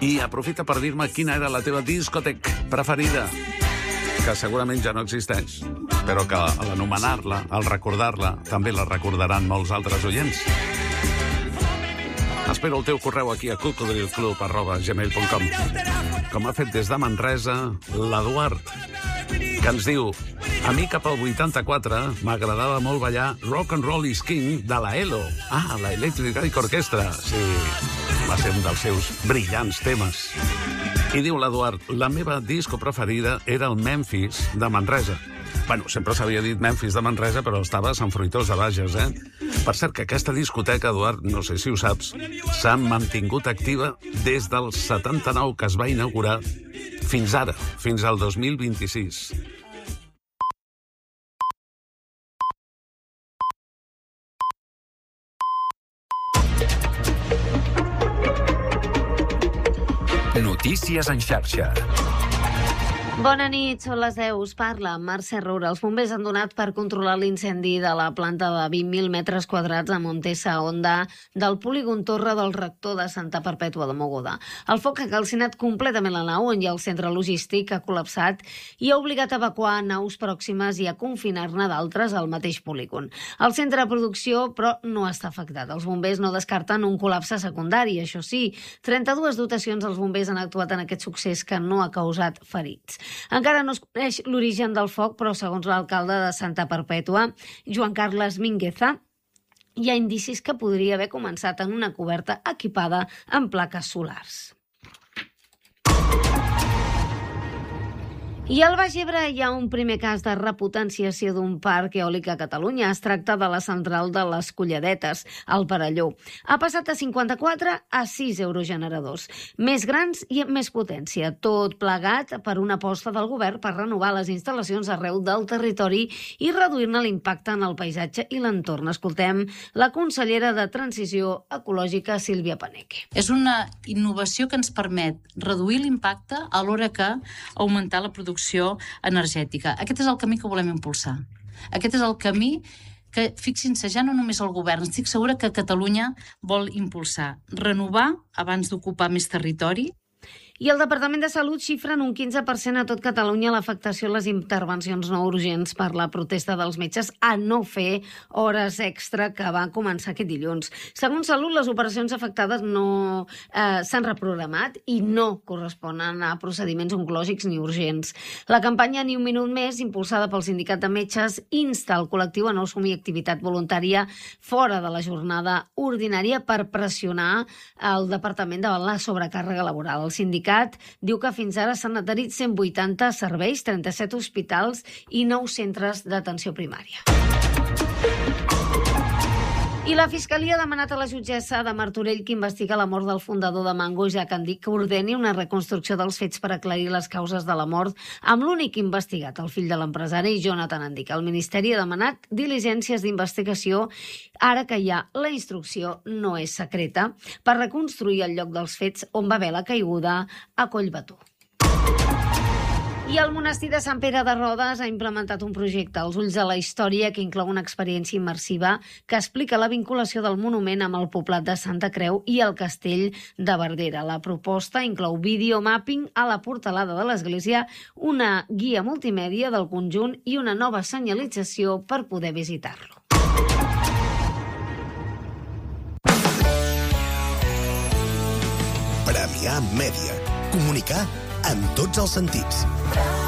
I aprofita per dir-me quina era la teva discotec preferida, que segurament ja no existeix, però que a l'anomenar-la, al recordar-la, també la recordaran molts altres oients. Espero el teu correu aquí a cocodrilclub@gmail.com. Com ha fet des de Manresa l'Eduard, que ens diu: a mi cap al 84 m'agradava molt ballar Rock and Roll is King de la ELO. Ah, la Electric Light Orchestra. Sí, va ser un dels seus brillants temes. I diu l'Eduard: la meva disco preferida era el Memphis de Manresa. Bueno, sempre s'havia dit Memphis de Manresa, però estava a Sant Fruitós de Bages, Per cert, que aquesta discoteca, Eduard, no sé si ho saps, s'ha mantingut activa des del 79 que es va inaugurar fins ara, fins al 2026. Notícies en xarxa. Bona nit, són les 10, us parla Mercè Roura. Els bombers han donat per controlar l'incendi de la planta de 20.000 metres quadrats a Montesa Honda del polígon Torre del Rector de Santa Perpètua de Mogoda. El foc ha calcinat completament la nau, on hi ha el centre logístic, ha col·lapsat i ha obligat a evacuar naus pròximes i a confinar-ne d'altres al mateix polígon. El centre de producció, però, no està afectat. Els bombers no descarten un col·lapse secundari, això sí. 32 dotacions dels bombers han actuat en aquest succés que no ha causat ferits. Encara no es coneix l'origen del foc, però segons l'alcalde de Santa Perpètua, Joan Carles Mingueza, hi ha indicis que podria haver començat en una coberta equipada amb plaques solars. I al Baix Ebre hi ha un primer cas de repotenciació d'un parc eòlic a Catalunya. Es tracta de la central de les Colladetes, al Perelló. Ha passat de 54 a 6 eurogeneradors, més grans i amb més potència. Tot plegat per una aposta del govern per renovar les instal·lacions arreu del territori i reduir-ne l'impacte en el paisatge i l'entorn. Escoltem la consellera de Transició Ecològica, Sílvia Paneque. És una innovació que ens permet reduir l'impacte alhora que augmentar la producció energètica. Aquest és el camí que volem impulsar. Aquest és el camí que, fixin-se, ja no només el govern, estic segura que Catalunya vol impulsar. Renovar abans d'ocupar més territori. I el Departament de Salut xifra en un 15% a tot Catalunya l'afectació a les intervencions no urgents per la protesta dels metges a no fer hores extra que va començar aquest dilluns. Segons Salut, les operacions afectades no s'han reprogramat i no corresponen a procediments oncològics ni urgents. La campanya Ni un minut més, impulsada pel Sindicat de Metges, insta el col·lectiu a no assumir activitat voluntària fora de la jornada ordinària per pressionar el departament davant la sobrecàrrega laboral. El sindicat diu que fins ara s'han adherit 180 serveis, 37 hospitals i 9 centres d'atenció primària. I la Fiscalia ha demanat a la jutgessa de Martorell, que investiga la mort del fundador de Mango, Jack Andic, que ordeni una reconstrucció dels fets per aclarir les causes de la mort amb l'únic investigat, el fill de l'empresari Jonathan Andic. El Ministeri ha demanat diligències d'investigació, ara que ja la instrucció no és secreta, per reconstruir el lloc dels fets on va haver la caiguda a Collbató. I el monestir de Sant Pere de Rodes ha implementat un projecte als ulls de la història que inclou una experiència immersiva que explica la vinculació del monument amb el poblat de Santa Creu i el castell de Verdera. La proposta inclou videomapping a la portalada de l'església, una guia multimèdia del conjunt i una nova senyalització per poder visitar-lo. Premià Mèdia. Comunicar amb tots els sentits.